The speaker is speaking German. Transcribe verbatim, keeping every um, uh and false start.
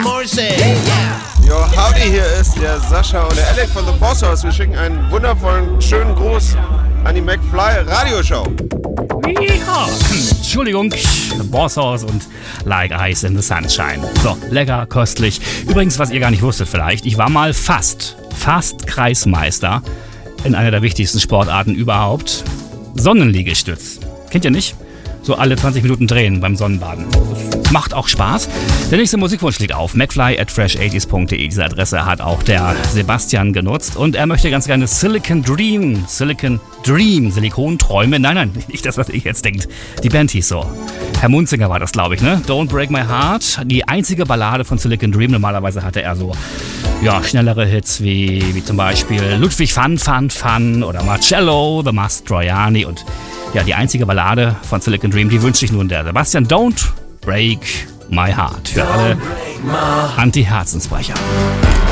Morrissey. Yeah. Yo, howdy, hier ist der Sascha und der Alec von The Boss House. Wir schicken einen wundervollen, schönen Gruß an die McFly Radioshow. Ja, Entschuldigung, Boss House und Like Ice in the Sunshine. So, lecker, köstlich. Übrigens, was ihr gar nicht wusstet vielleicht, ich war mal fast, fast Kreismeister in einer der wichtigsten Sportarten überhaupt. Sonnenliegestütz. Kennt ihr nicht? So alle zwanzig Minuten drehen beim Sonnenbaden. Macht auch Spaß. Der nächste Musikwunsch liegt auf McFly at fresh eighties punkt de. Diese Adresse hat auch der Sebastian genutzt und er möchte ganz gerne Silicon Dream, Silicon Dream, Silikonträume. Nein, nein, nicht das, was ihr jetzt denkt. Die Band hieß so. Herr Munzinger war das, glaube ich, ne? Don't Break My Heart. Die einzige Ballade von Silicon Dream. Normalerweise hatte er so, ja, schnellere Hits wie, wie zum Beispiel Ludwig Fun Fun Fun oder Marcello, The Mastroianni und ja, die einzige Ballade von Silicon Dream, die wünscht sich nun der Sebastian. Don't Break My Heart. Für alle Anti-Herzensbrecher.